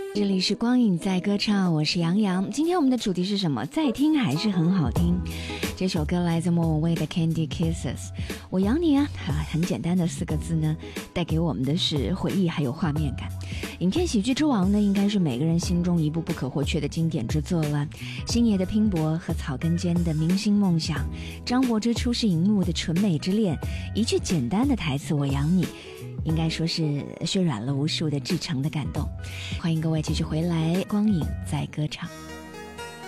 这里是光影在歌唱，我是杨洋。今天我们的主题是什么？再听还是很好听。这首歌来自莫文蔚的 Candy Kisses。 我养你啊，很简单的4个字呢，带给我们的是回忆还有画面感。影片喜剧之王呢，应该是每个人心中一部不可或缺的经典之作了。星爷的拼搏和草根间的明星梦想，张柏芝初试荧幕的纯美之恋，一句简单的台词我养你，应该说是渲染了无数的至诚的感动。欢迎各位继续回来，光影在歌唱。